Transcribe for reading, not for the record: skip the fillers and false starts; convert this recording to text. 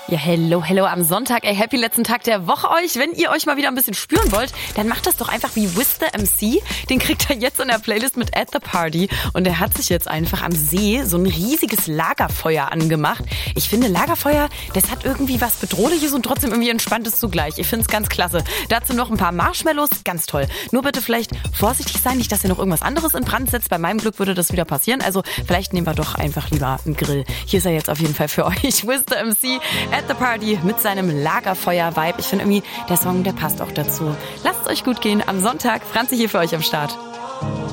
Ja, hello am Sonntag, happy letzten Tag der Woche euch. Wenn ihr euch mal wieder ein bisschen spüren wollt, dann macht das doch einfach wie Wiz the MC. Den kriegt ihr jetzt in der Playlist mit At the Party. Und er hat sich jetzt einfach am See so ein riesiges Lagerfeuer angemacht. Ich finde Lagerfeuer, das hat irgendwie was Bedrohliches und trotzdem irgendwie Entspanntes zugleich. Ich finde es ganz klasse. Dazu noch ein paar Marshmallows, ganz toll. Nur bitte vielleicht vorsichtig sein, nicht, dass ihr noch irgendwas anderes in Brand setzt. Bei meinem Glück würde das wieder passieren. Also vielleicht nehmen wir doch einfach lieber einen Grill. Hier ist er jetzt auf jeden Fall für euch. Wiz the MC at the Party mit seinem Lagerfeuer-Vibe. Ich finde irgendwie, der Song, der passt auch dazu. Lasst es euch gut gehen. Am Sonntag, Franzi hier für euch am Start.